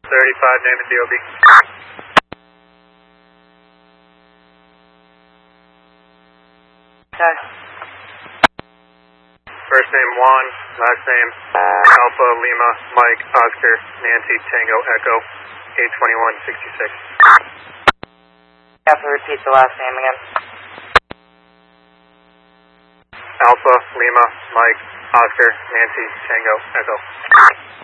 35, name and DOB. Okay. First name Juan, last name Alpha Lima Mike Oscar Nancy Tango Echo 82166. You have to repeat the last name again. Alpha Lima Mike Oscar Nancy Tango Echo.